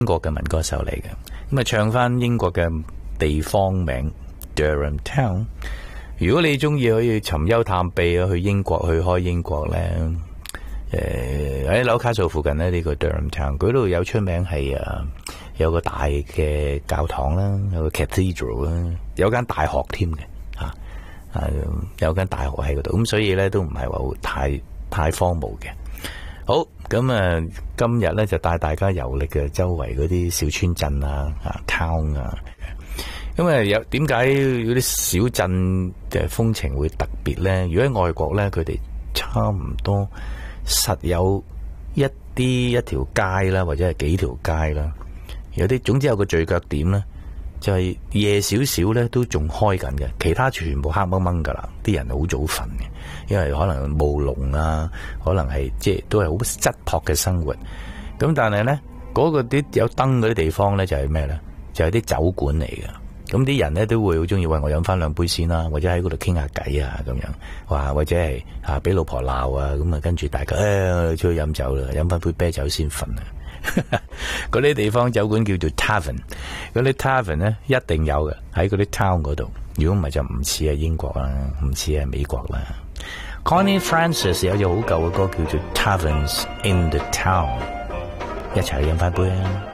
英國嘅民歌手嚟嘅，咁啊唱翻英國嘅地方名 Durham Town。如果你中意可以尋幽探秘啊，去英國去開英國咧，喺紐卡素附近咧呢個 Durham Town，嗰度有出名係有個大嘅教堂啦，有個 cathedral 啦，有間大學添嘅有間大學喺嗰度，咁所以咧都唔係話太荒蕪嘅。好，咁今日咧就帶大家遊歷嘅周圍嗰啲小村鎮town 咁有點解嗰啲小鎮嘅風情會特別咧？如果喺外國咧，佢哋差唔多實有一條街啦，或者係幾條街啦，有啲總之有個聚腳點咧，就係夜少少咧都仲開緊嘅，其他全部黑掹掹噶啦，啲人好早瞓嘅，因為可能務農啊，可能係即係都係好質樸嘅生活。咁但係咧嗰個啲有燈嗰啲地方咧就係咩咧？就係啲酒館嚟嘅。咁啲人咧都會好中意喂，我飲翻兩杯先啦，或者喺嗰度傾下偈啊咁樣，或者係俾老婆鬧啊，咁啊跟住大家出去飲酒啦，飲翻杯啤酒先瞓啊。嗰啲地方酒館叫做 tavern， 嗰啲 tavern 咧一定有嘅喺嗰啲 town 嗰度，如果唔係就唔似係英國啦，唔似係美國啦。Connie Francis 有隻好舊嘅歌叫做 Taverns in the Town， 一齊去飲翻杯啊！